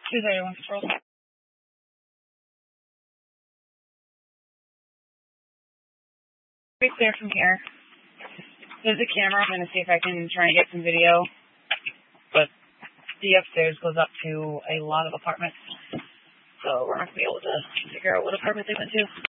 231 Control. Right there from here. There's a camera. I'm going to see if I can try and get some video. But the upstairs goes up to a lot of apartments. So we're not going to be able to figure out what apartment they went to.